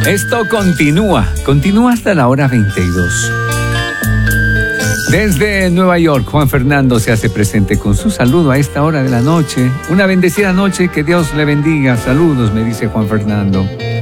Esto continúa hasta la hora 22. Desde Nueva York, Juan Fernando se hace presente con su saludo a esta hora de la noche. Una bendecida noche, que Dios le bendiga. Saludos, me dice Juan Fernando.